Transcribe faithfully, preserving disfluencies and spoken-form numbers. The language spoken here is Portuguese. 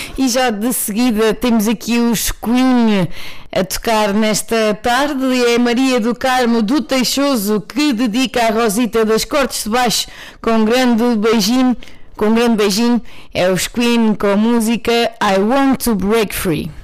E já de seguida temos aqui os Queen a tocar nesta tarde. É a Maria do Carmo do Teixoso que dedica a Rosita das Cortes de Baixo com um grande beijinho. Com um grande beijinho. É os Queen com a música I Want to Break Free.